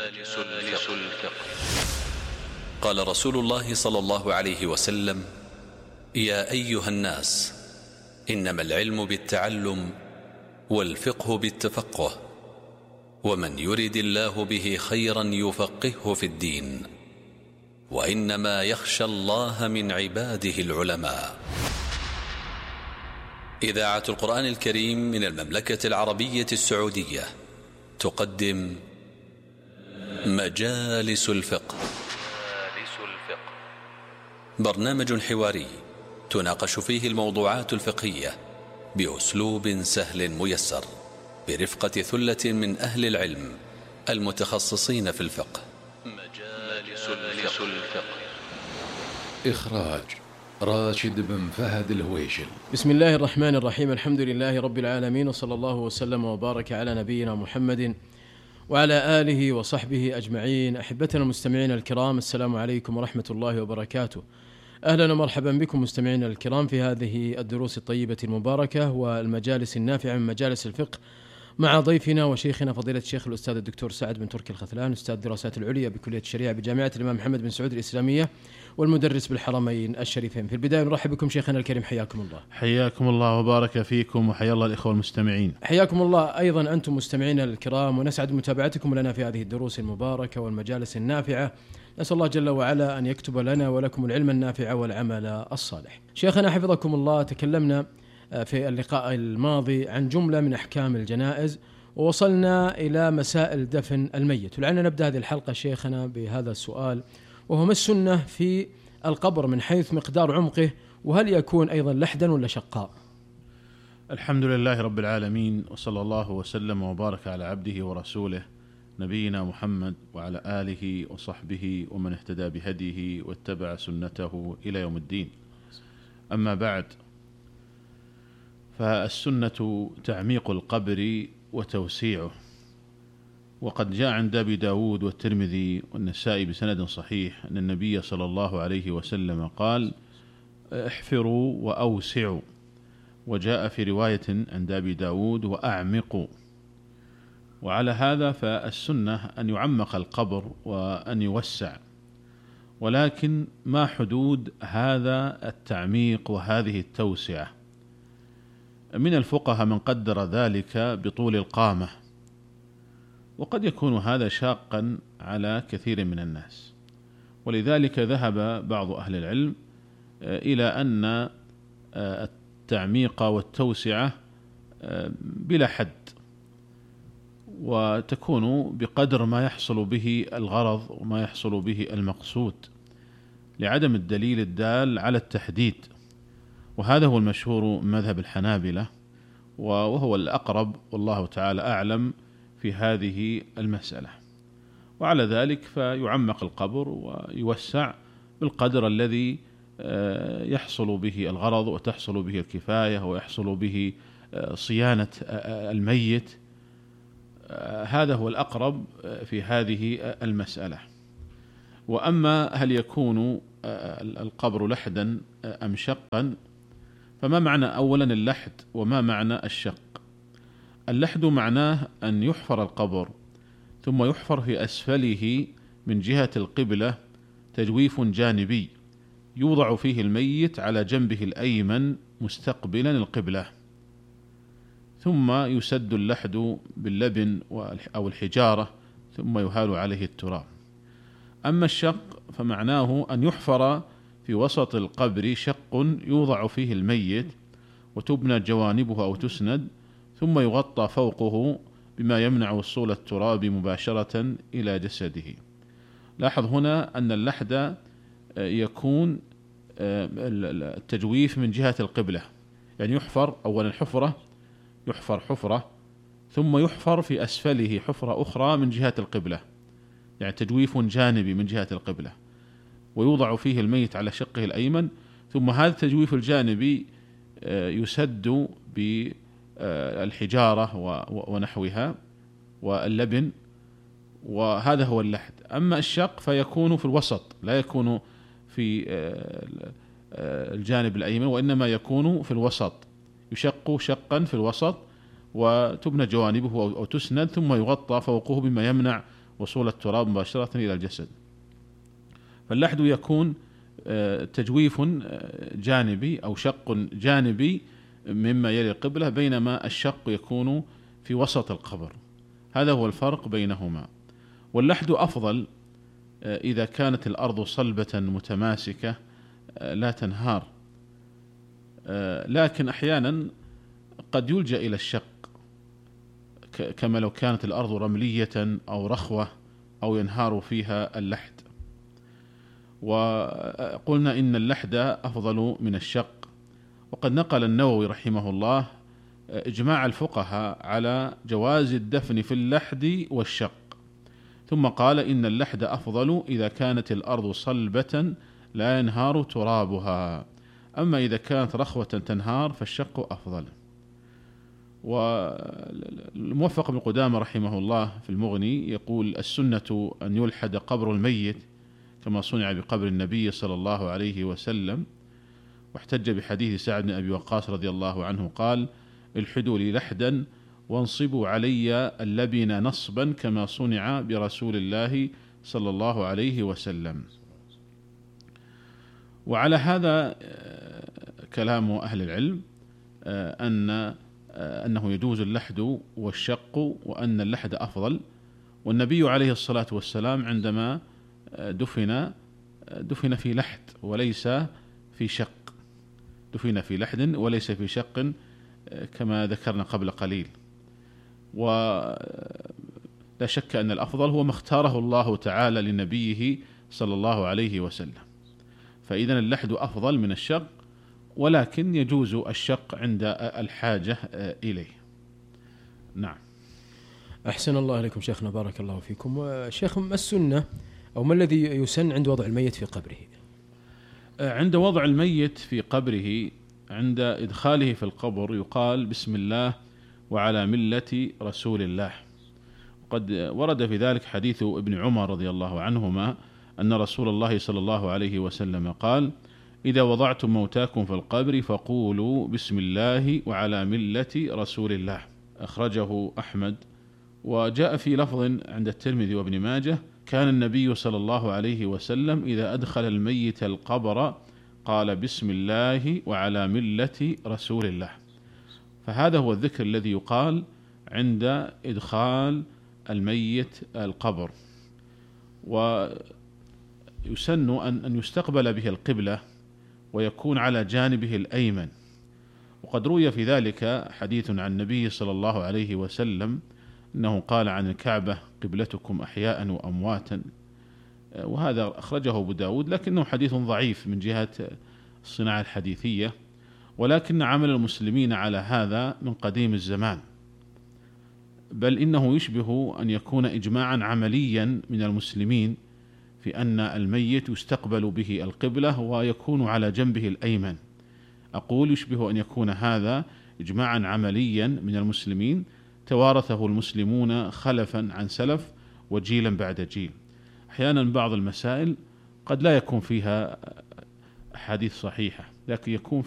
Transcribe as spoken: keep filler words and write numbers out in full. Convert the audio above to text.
مجالس الفقه. قال رسول الله صلى الله عليه وسلم: يا أيها الناس، إنما العلم بالتعلم والفقه بالتفقه، ومن يرد الله به خيرا يفقهه في الدين، وإنما يخشى الله من عباده العلماء. إذاعة القرآن الكريم من المملكة العربية السعودية تقدم مجالس الفقه. برنامج حواري تناقش فيه الموضوعات الفقهية بأسلوب سهل ميسر، برفقة ثلة من أهل العلم المتخصصين في الفقه. مجالس الفقه. إخراج راشد بن فهد الهويشل. بسم الله الرحمن الرحيم. الحمد لله رب العالمين، وصلى الله وسلم وبارك على نبينا محمد وعلى آله وصحبه أجمعين. أحبتنا المستمعين الكرام، السلام عليكم ورحمة الله وبركاته. أهلا ومرحبا بكم مستمعينا الكرام في هذه الدروس الطيبة المباركة والمجالس النافعة من مجالس الفقه، مع ضيفنا وشيخنا فضيلة الشيخ الأستاذ الدكتور سعد بن تركي الخثلان، أستاذ الدراسات العليا بكلية الشريعة بجامعة الإمام محمد بن سعود الإسلامية، والمدرس بالحرمين الشريفين. في البداية نرحب بكم شيخنا الكريم، حياكم الله. حياكم الله وبارك فيكم، وحيا الله الإخوة المستمعين. حياكم الله أيضا أنتم مستمعين الكرام، ونسعد متابعتكم لنا في هذه الدروس المباركة والمجالس النافعة. نسأل الله جل وعلا أن يكتب لنا ولكم العلم النافع والعمل الصالح. شيخنا حفظكم الله، تكلمنا في اللقاء الماضي عن جملة من أحكام الجنائز، ووصلنا إلى مسائل دفن الميت، ولعلنا نبدأ هذه الحلقة شيخنا بهذا السؤال، وهو ما السنة في القبر من حيث مقدار عمقه، وهل يكون أيضا لحدا ولا شقاء؟ الحمد لله رب العالمين، وصلى الله وسلم وبارك على عبده ورسوله نبينا محمد وعلى آله وصحبه ومن اهتدى بهديه واتبع سنته إلى يوم الدين. أما بعد، فالسنة تعميق القبر وتوسيعه، وقد جاء عند أبي داود والترمذي والنسائي بسند صحيح أن النبي صلى الله عليه وسلم قال: احفروا وأوسعوا، وجاء في رواية عند أبي داود: وأعمقوا. وعلى هذا فالسنة أن يعمق القبر وأن يوسع، ولكن ما حدود هذا التعميق وهذه التوسعة؟ من الفقهاء من قدر ذلك بطول القامة، وقد يكون هذا شاقا على كثير من الناس، ولذلك ذهب بعض أهل العلم إلى أن التعميق والتوسعة بلا حد، وتكون بقدر ما يحصل به الغرض وما يحصل به المقصود، لعدم الدليل الدال على التحديد. وهذا هو المشهور مذهب الحنابلة، وهو الأقرب والله تعالى أعلم في هذه المسألة. وعلى ذلك فيعمق القبر ويوسع بالقدر الذي يحصل به الغرض وتحصل به الكفاية ويحصل به صيانة الميت. هذا هو الأقرب في هذه المسألة. وأما هل يكون القبر لحدا أم شقا، فما معنى أولا اللحد وما معنى الشق؟ اللحد معناه أن يحفر القبر ثم يحفر في أسفله من جهة القبلة تجويف جانبي يوضع فيه الميت على جنبه الأيمن مستقبلا القبلة، ثم يسد اللحد باللبن أو الحجارة ثم يهال عليه التراب. أما الشق فمعناه أن يحفر في وسط القبر شق يوضع فيه الميت وتبنى جوانبه أو تسند، ثم يغطى فوقه بما يمنع وصول التراب مباشرة إلى جسده. لاحظ هنا أن اللحد يكون التجويف من جهة القبلة، يعني يحفر أولا حفرة يحفر حفرة ثم يحفر في أسفله حفرة أخرى من جهة القبلة، يعني تجويف جانبي من جهة القبلة، ويوضع فيه الميت على شقه الأيمن، ثم هذا التجويف الجانبي يسد بالحجارة ونحوها واللبن، وهذا هو اللحد. أما الشق فيكون في الوسط، لا يكون في الجانب الأيمن، وإنما يكون في الوسط، يشق شقا في الوسط وتبنى جوانبه أو تسند، ثم يغطى فوقه بما يمنع وصول التراب مباشرة إلى الجسد. فاللحد يكون تجويف جانبي أو شق جانبي مما يلي القبلة، بينما الشق يكون في وسط القبر. هذا هو الفرق بينهما. واللحد أفضل إذا كانت الأرض صلبة متماسكة لا تنهار، لكن أحيانا قد يلجأ إلى الشق كما لو كانت الأرض رملية أو رخوة أو ينهار فيها اللحد. وقلنا إن اللحد أفضل من الشق. وقد نقل النووي رحمه الله إجماع الفقهاء على جواز الدفن في اللحد والشق، ثم قال إن اللحد أفضل إذا كانت الأرض صلبة لا ينهار ترابها، أما إذا كانت رخوة تنهار فالشق أفضل. والموفق بن قدامة رحمه الله في المغني يقول: السنة أن يلحد قبر الميت كما صنع بقبر النبي صلى الله عليه وسلم، واحتج بحديث سعد بن أبي وقاص رضي الله عنه قال: الحدوا لي لحدا وانصبوا علي اللبن نصبا كما صنع برسول الله صلى الله عليه وسلم. وعلى هذا كلام أهل العلم أن أنه يجوز اللحد والشق، وأن اللحد أفضل. والنبي عليه الصلاة والسلام عندما دفن دفن في لحد وليس في شق، دفن في لحد وليس في شق كما ذكرنا قبل قليل. ولا شك أن الأفضل هو ما اختاره الله تعالى لنبيه صلى الله عليه وسلم، فإذن اللحد أفضل من الشق، ولكن يجوز الشق عند الحاجة إليه. نعم. أحسن الله عليكم شيخنا، بارك الله فيكم. وشيخ، ما السنة أو ما الذي يسن عند وضع الميت في قبره؟ عند وضع الميت في قبره، عند إدخاله في القبر، يقال: بسم الله وعلى ملة رسول الله. قد ورد في ذلك حديث ابن عمر رضي الله عنهما أن رسول الله صلى الله عليه وسلم قال: إذا وضعتم موتاكم في القبر فقولوا بسم الله وعلى ملة رسول الله. أخرجه أحمد. وجاء في لفظ عند الترمذي وابن ماجه: كان النبي صلى الله عليه وسلم إذا أدخل الميت القبر قال بسم الله وعلى ملة رسول الله. فهذا هو الذكر الذي يقال عند إدخال الميت القبر. ويسن أن يستقبل به القبلة ويكون على جانبه الأيمن. وقد روي في ذلك حديث عن النبي صلى الله عليه وسلم أنه قال عن الكعبة: قبلتكم أحياء وأمواتا. وهذا أخرجه أبو داود، لكنه حديث ضعيف من جهة الصناعة الحديثية، ولكن عمل المسلمين على هذا من قديم الزمان، بل إنه يشبه أن يكون إجماعا عمليا من المسلمين في أن الميت يستقبل به القبلة ويكون على جنبه الأيمن. أقول يشبه أن يكون هذا إجماعا عمليا من المسلمين توارثه المسلمون خلفا عن سلف وجيلا بعد جيل. أحيانا بعض المسائل قد لا يكون فيها أحاديث صحيحة، لكن يكون